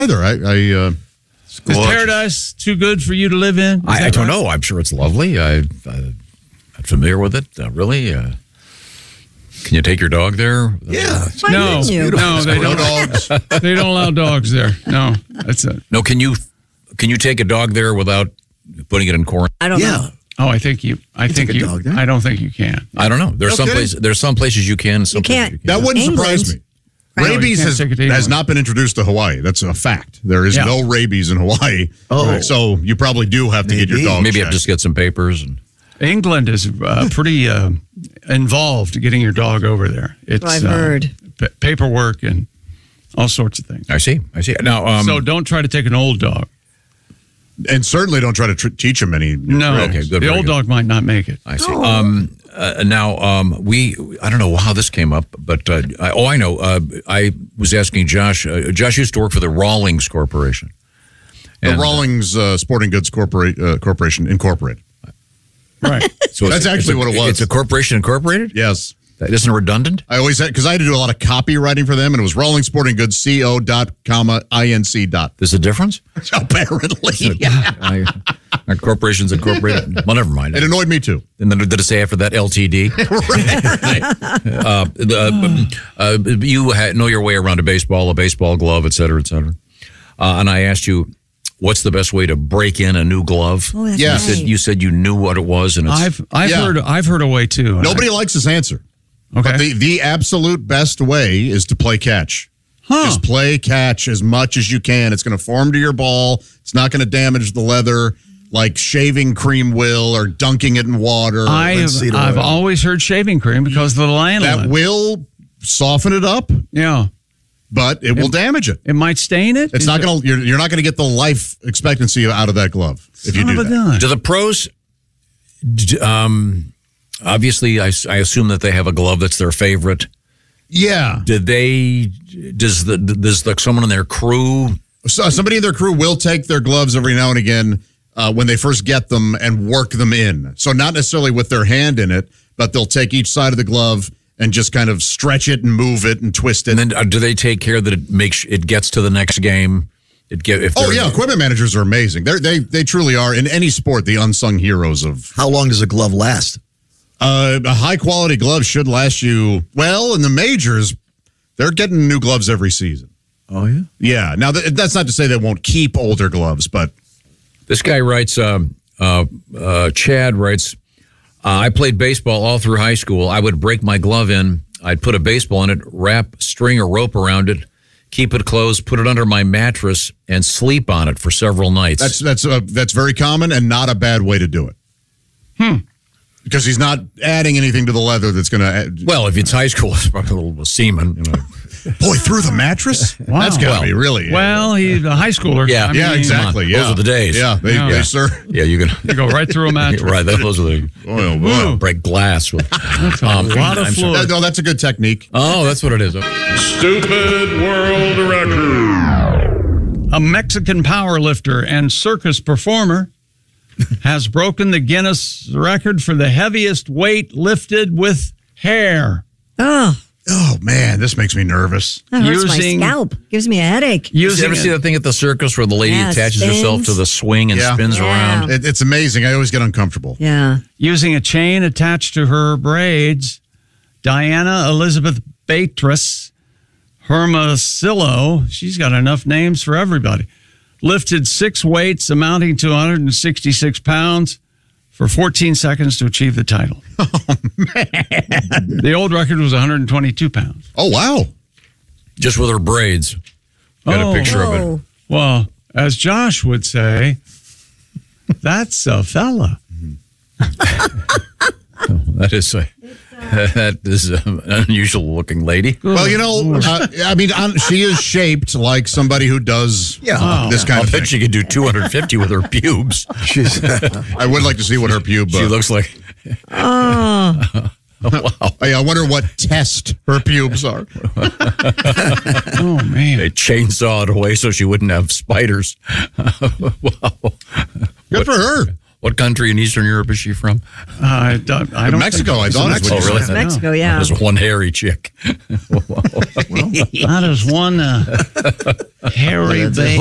either. Is paradise too good for you to live in? I don't know. I'm sure it's lovely. I'm familiar with it. Really. Can you take your dog there? Yeah. No, they don't. Dogs. They don't allow dogs there. No, that's it. No, can you take a dog there without putting it in quarantine? I don't know. Oh, I think you. I don't think you can. I don't know. There's some places you can. Some places you can't. That wouldn't surprise me. Right. Rabies has not been introduced to Hawaii. That's a fact. There is no rabies in Hawaii. Oh. So you probably do have to get your dog Maybe checked. have to just get some papers. And England is pretty involved getting your dog over there. It's I've heard. Paperwork and all sorts of things. I see. Now, so don't try to take an old dog. And certainly don't try to teach him any. No, okay, good, the old dog might not make it. I see. Now, I don't know how this came up, but I know. I was asking Josh. Josh used to work for the Rawlings Corporation. The Rawlings Sporting Goods Corporation Incorporated. Right. So that's actually what it was. It's a corporation incorporated? Yes. That isn't redundant? I always had, because I had to do a lot of copywriting for them, and it was Rawlings Sporting Goods, co.inc. There's a difference? Apparently. Our corporation's incorporated. Well, never mind. It annoyed me too. And then did it say after that LTD? You know your way around a baseball glove, et cetera, et cetera. And I asked you, what's the best way to break in a new glove? Oh, that's Yes. right. You said you knew what it was, and it's, I've heard a way too. Nobody likes this answer. Okay. But the absolute best way is to play catch. Just play catch as much as you can. It's going to form to your ball. It's not going to damage the leather like shaving cream will or dunking it in water. I've always heard shaving cream because of the lanolin. That will soften it up. Yeah. But it will damage it. It might stain it. It's not going to. You're not going to get the life expectancy out of that glove if you do that. Do the pros? Obviously, I assume that they have a glove that's their favorite. Yeah. Does someone in their crew? So somebody in their crew will take their gloves every now and again when they first get them and work them in. So not necessarily with their hand in it, but they'll take each side of the glove and just kind of stretch it and move it and twist it. And then do they take care that it gets to the next game? Equipment managers are amazing. They truly are in any sport the unsung heroes of. How long does a glove last? A high quality glove should last you in the majors. They're getting new gloves every season. Oh yeah. Yeah. Now that's not to say they won't keep older gloves, but this guy writes. Chad writes. I played baseball all through high school. I would break my glove in. I'd put a baseball in it, wrap string or rope around it, keep it closed, put it under my mattress, and sleep on it for several nights. That's very common and not a bad way to do it. Because he's not adding anything to the leather that's going to. Well, if it's high school, it's probably a little semen. Boy, through the mattress? Wow. That's got to be really. Well, he's a high schooler. Yeah, exactly. Yeah. Those are the days. Yeah, they sir. Yeah, you can. You go right through a mattress. Right, those are the. Oh, wow. Break glass with. That's a lot of fluid. No, that's a good technique. Oh, that's what it is. Stupid world record. A Mexican powerlifter and circus performer has broken the Guinness record for the heaviest weight lifted with hair. Oh, man, this makes me nervous. That hurts my scalp. Gives me a headache. You ever see that thing at the circus where the lady attaches herself to the swing and spins around? It's amazing. I always get uncomfortable. Yeah. Using a chain attached to her braids, Diana Elizabeth Beatrice Hermosillo, she's got enough names for everybody, lifted 6 weights amounting to 166 pounds for 14 seconds to achieve the title. Oh, man. The old record was 122 pounds. Oh, wow. Just with her braids. Got a picture of it. Well, as Josh would say, that's a fella. That is an unusual looking lady. Well, she is shaped like somebody who does this kind of thing. I bet she could do 250 with her pubes. I would like to see what her pube. She looks like. Wow. I wonder what test her pubes are. Oh, man. They chainsaw it away so she wouldn't have spiders. Wow. Good for her. What country in Eastern Europe is she from? I don't Mexico, I thought. Mexico. Oh, really? Mexico, yeah. There's one hairy chick. That is one hairy baby.